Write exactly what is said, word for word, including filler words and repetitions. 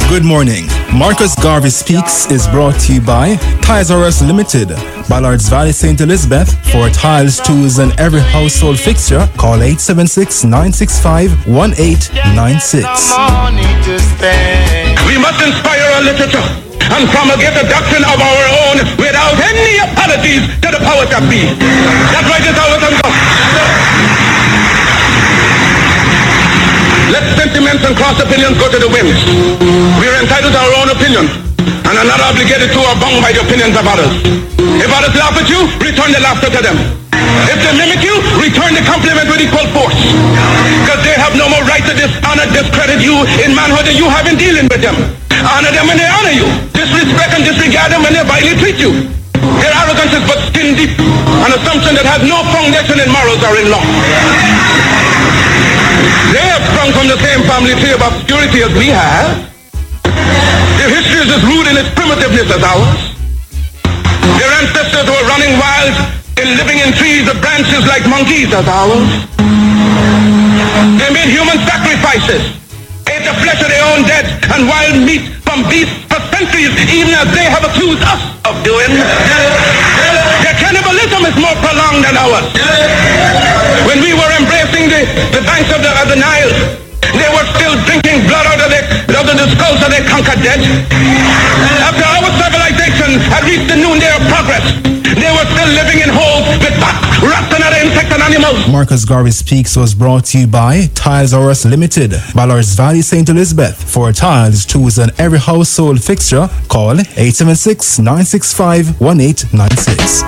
Good morning. Marcus Garvey Speaks is brought to you by Tiles R Us Limited, Ballards Valley, Saint Elizabeth. For tiles, tools, and every household fixture, call eight seven six, nine six five, one eight nine six. We must inspire our literature and promulgate the doctrine of our own without any apologies to the powers that be. That's right, it's our turn. Let sentiments and cross opinions go to the winds. We are entitled to our own opinion and are not obligated to or bound by the opinions of others. If others laugh at you, return the laughter to them. If they mimic you, return the compliment with equal force. Because they have no more right to dishonor, discredit you in manhood than you have in dealing with them. Honor them when they honor you. Disrespect and disregard them when they vilely treat you. Their arrogance is but skin deep, an assumption that has no foundation in morals or in law. They have sprung from the same family tree of obscurity as we have. Their history is as rude in its primitiveness as ours. Their ancestors were running wild and living in trees of branches like monkeys as ours. They made human sacrifices, ate the flesh of their own dead and wild meat from beasts for centuries, even as they have accused us of doing. Their cannibalism is more prolonged than ours. When we were embracing the, the banks of the, of the Nile, they were still drinking blood out of, the, out of the skulls of their conquered dead. After our civilization had reached the noonday of progress, they were still living in holes with bats, rats, and other insects and animals. Marcus Garvey Speaks was brought to you by Tiles R Us Limited, Ballards Valley, Saint Elizabeth. For tiles, tools, and every household fixture, call eight seven six, nine six five, one eight nine six.